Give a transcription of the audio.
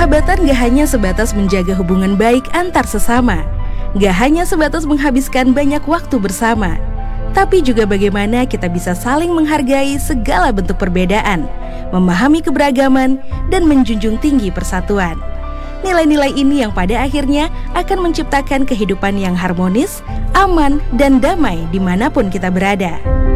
Persahabatan gak hanya sebatas menjaga hubungan baik antar sesama, gak hanya sebatas menghabiskan banyak waktu bersama, tapi juga bagaimana kita bisa saling menghargai segala bentuk perbedaan, memahami keberagaman, dan menjunjung tinggi persatuan. Nilai-nilai ini yang pada akhirnya akan menciptakan kehidupan yang harmonis, aman, dan damai dimanapun kita berada.